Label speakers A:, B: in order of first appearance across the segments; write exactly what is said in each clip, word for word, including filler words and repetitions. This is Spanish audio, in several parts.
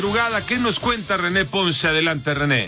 A: Madrugada, ¿qué nos cuenta René Ponce? Adelante, René.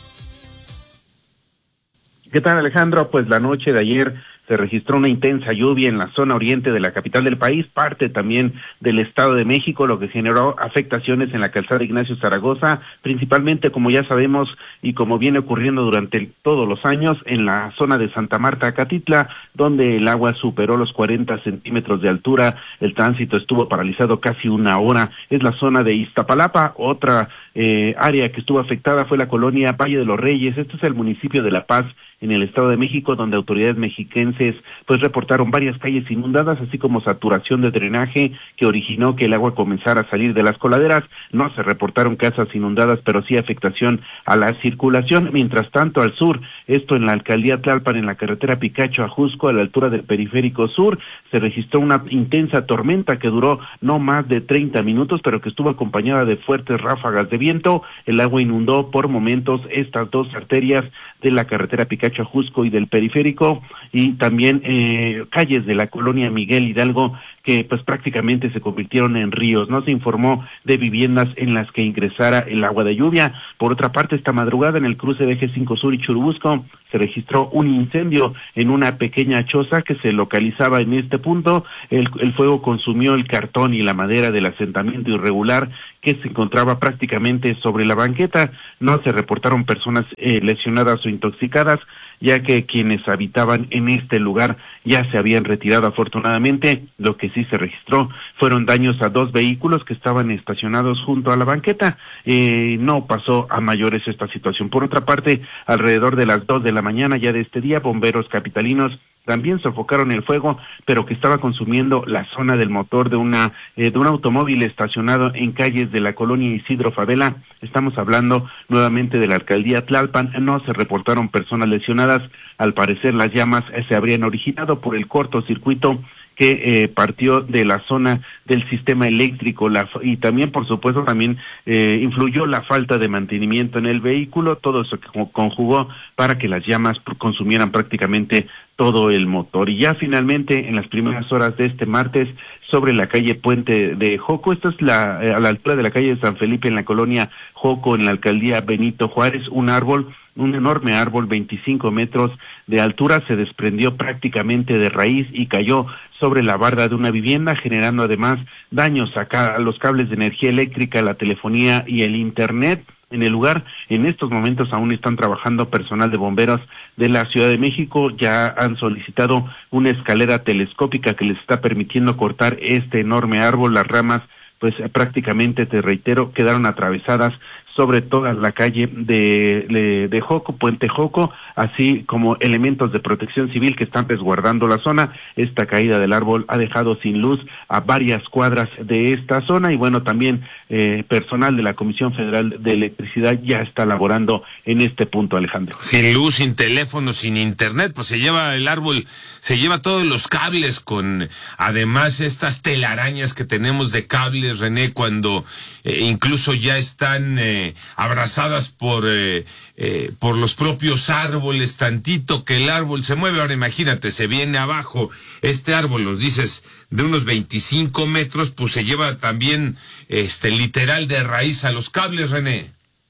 B: ¿Qué tal, Alejandro? Pues la noche de ayer se registró una intensa lluvia en la zona oriente de la capital del país, parte también del Estado de México, lo que generó afectaciones en la calzada Ignacio Zaragoza, principalmente, como ya sabemos y como viene ocurriendo durante el, todos los años, en la zona de Santa Marta, Acatitla, donde el agua superó los cuarenta centímetros de altura, el tránsito estuvo paralizado casi una hora. Es la zona de Iztapalapa. Otra eh, área que estuvo afectada fue la colonia Valle de los Reyes. Este es el municipio de La Paz, en el Estado de México, donde autoridades mexiquenses pues reportaron varias calles inundadas, así como saturación de drenaje que originó que el agua comenzara a salir de las coladeras. No se reportaron casas inundadas, pero sí afectación a la circulación. Mientras tanto, al sur, esto en la alcaldía Tlalpan, en la carretera Picacho a Jusco, a la altura del Periférico Sur, se registró una intensa tormenta que duró no más de treinta minutos, pero que estuvo acompañada de fuertes ráfagas de viento. El agua inundó por momentos estas dos arterias de la carretera Picacho a Jusco y del Periférico, y también eh, calles de la colonia Miguel Hidalgo, que pues prácticamente se convirtieron en ríos. No se informó de viviendas en las que ingresara el agua de lluvia. Por otra parte, esta madrugada en el cruce de Eje cinco Sur y Churubusco se registró un incendio en una pequeña choza que se localizaba en este punto. El, el fuego consumió el cartón y la madera del asentamiento irregular que se encontraba prácticamente sobre la banqueta. No se reportaron personas eh, lesionadas o intoxicadas, ya que quienes habitaban en este lugar ya se habían retirado afortunadamente. Lo que sí se registró fueron daños a dos vehículos que estaban estacionados junto a la banqueta. Eh, no pasó a mayores esta situación. Por otra parte, alrededor de las dos de la mañana ya de este día, bomberos capitalinos también sofocaron el fuego, pero que estaba consumiendo la zona del motor de una eh, de un automóvil estacionado en calles de la colonia Isidro Favela. Estamos hablando nuevamente de la alcaldía Tlalpan. No se reportaron personas lesionadas. Al parecer, las llamas eh, se habrían originado por el cortocircuito que eh, partió de la zona del sistema eléctrico, la, y también, por supuesto, también eh, influyó la falta de mantenimiento en el vehículo. Todo eso conjugó para que las llamas consumieran prácticamente todo el motor. Y ya finalmente, en las primeras horas de este martes, sobre la calle Puente de Joco, esta es la eh, a la altura de la calle de San Felipe, en la colonia Joco, en la alcaldía Benito Juárez, un árbol, un enorme árbol, veinticinco metros de altura, se desprendió prácticamente de raíz y cayó sobre la barda de una vivienda, generando además daños acá a los cables de energía eléctrica, la telefonía y el internet. En el lugar, en estos momentos aún están trabajando personal de bomberos de la Ciudad de México. Ya han solicitado una escalera telescópica que les está permitiendo cortar este enorme árbol. Las ramas, pues prácticamente, te reitero, quedaron atravesadas sobre toda la calle de, de, de Joco, Puente Joco, así como elementos de protección civil que están resguardando la zona. Esta caída del árbol ha dejado sin luz a varias cuadras de esta zona, y bueno, también eh, personal de la Comisión Federal de Electricidad ya está laborando en este punto, Alejandro.
A: Sin luz, sin teléfono, sin internet, pues se lleva el árbol, se lleva todos los cables, con además estas telarañas que tenemos de cables, René, cuando eh, incluso ya están eh, abrazadas por eh, eh, por los propios árboles, tantito que el árbol se mueve. Ahora imagínate, se viene abajo este árbol, nos dices, de unos veinticinco metros, pues se lleva también este literal de raíz a los cables, René.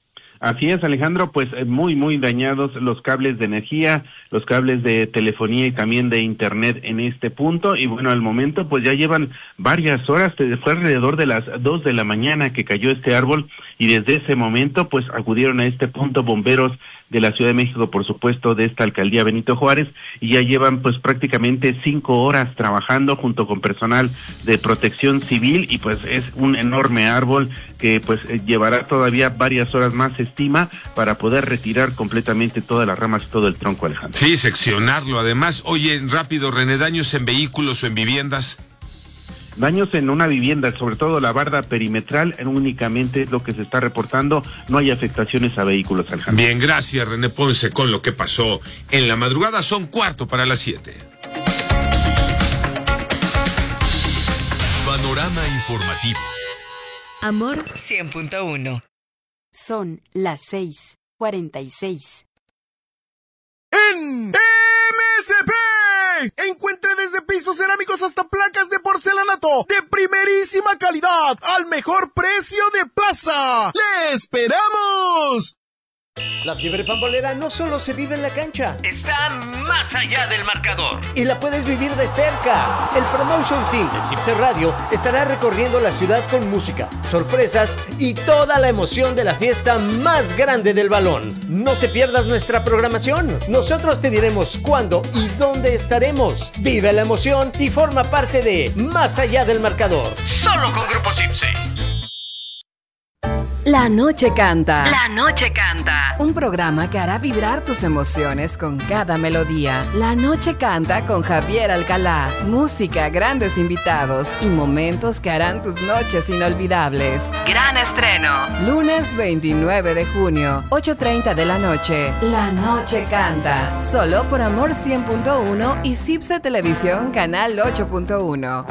B: Así es, Alejandro, pues muy, muy dañados los cables de energía, los cables de telefonía y también de internet en este punto. Y bueno, al momento pues ya llevan varias horas, fue alrededor de las dos de la mañana que cayó este árbol, y desde ese momento pues acudieron a este punto bomberos de la Ciudad de México, por supuesto, de esta alcaldía Benito Juárez, y ya llevan pues prácticamente cinco horas trabajando junto con personal de protección civil, y pues es un enorme árbol que pues llevará todavía varias horas más, se estima, para poder retirar completamente todas las ramas y todo el tronco, Alejandro.
A: Sí, seccionarlo además. Oye, rápido, René, daños en vehículos o en viviendas.
B: Daños en una vivienda, sobre todo la barda perimetral, únicamente es lo que se está reportando. No hay afectaciones a vehículos, Alejandro.
A: Bien, gracias, René Ponce, con lo que pasó en la madrugada. Son cuarto para las siete.
C: Panorama informativo.
D: Amor cien punto uno. Son las seis cuarenta y seis.
E: En M S P
C: Encuentre desde pisos cerámicos hasta placas de porcelanato de primerísima calidad al mejor precio de plaza. ¡Le esperamos!
E: La fiebre pambolera no solo se vive en la cancha,
F: está más allá del marcador.
E: Y la puedes vivir de cerca. El Promotion Team de Cipse Radio estará recorriendo la ciudad con música, sorpresas y toda la emoción de la fiesta más grande del balón. No te pierdas nuestra programación. Nosotros te diremos cuándo y dónde estaremos. Vive la emoción y forma parte de Más allá del marcador.
F: Solo con Grupo Cipse.
D: La Noche Canta.
G: La Noche Canta.
D: Un programa que hará vibrar tus emociones con cada melodía. La Noche Canta con Javier Alcalá. Música, grandes invitados y momentos que harán tus noches inolvidables.
G: Gran estreno.
D: Lunes veintinueve de junio, ocho treinta de la noche. La Noche Canta. Solo por Amor cien punto uno y Cipse Televisión Canal ocho punto uno.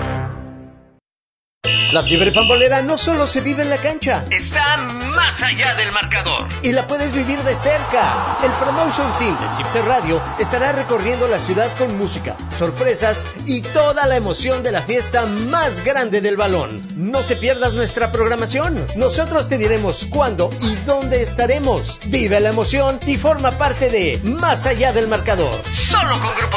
E: La fiebre pambolera no solo se vive en la cancha,
F: está más allá del marcador.
E: Y la puedes vivir de cerca. El Promotion Team de Cipse Radio estará recorriendo la ciudad con música, sorpresas y toda la emoción de la fiesta más grande del balón. No te pierdas nuestra programación. Nosotros te diremos cuándo y dónde estaremos. Vive la emoción y forma parte de Más allá del marcador.
F: Solo con Grupo